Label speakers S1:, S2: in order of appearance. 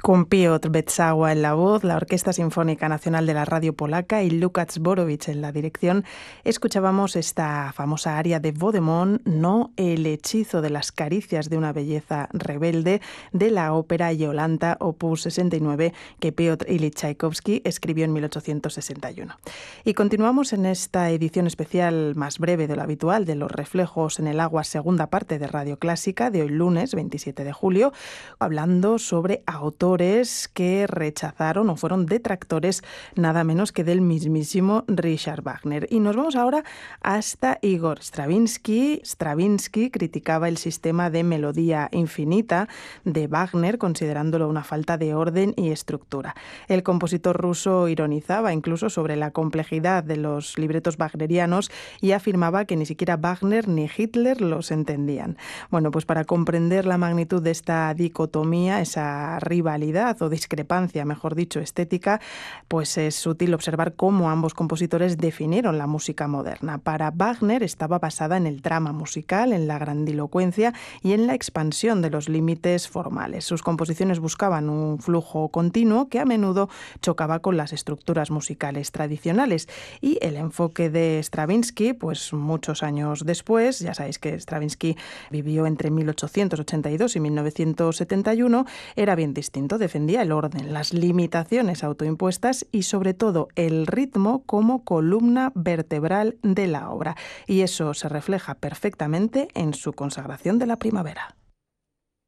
S1: Con Piotr Beczała en la voz, la Orquesta Sinfónica Nacional de la Radio Polaca y Lukács Borowicz en la dirección, escuchábamos esta famosa aria de Vaudémont, No, el hechizo de las caricias de una belleza rebelde, de la ópera Yolanta, opus 69, que Piotr Ilich Chaikovsky escribió en 1861. Y continuamos en esta edición especial más breve de lo habitual, de Los reflejos en el agua, segunda parte de Radio Clásica, de hoy lunes 27 de julio, hablando sobre autores que rechazaron o fueron detractores nada menos que del mismísimo Richard Wagner. Y nos vamos ahora hasta Igor Stravinsky. Stravinsky criticaba el sistema de melodía infinita de Wagner, considerándolo una falta de orden y estructura. El compositor ruso ironizaba incluso sobre la complejidad de los libretos wagnerianos y afirmaba que ni siquiera Wagner ni Hitler los entendían. Bueno, pues para comprender la magnitud de esta dicotomía, esa rivalidad o discrepancia, mejor dicho, estética, pues es útil observar cómo ambos compositores definieron la música moderna. Para Wagner estaba basada en el drama musical, en la grandilocuencia y en la expansión de los límites formales. Sus composiciones buscaban un flujo continuo que a menudo chocaba con las estructuras musicales tradicionales. Y el enfoque de Stravinsky, pues muchos años después, ya sabéis que Stravinsky vivió entre 1882 y 1971, era bien distinto. Defendía el orden, las limitaciones autoimpuestas y sobre todo el ritmo como columna vertebral de la obra. Y eso se refleja perfectamente en su consagración de la primavera.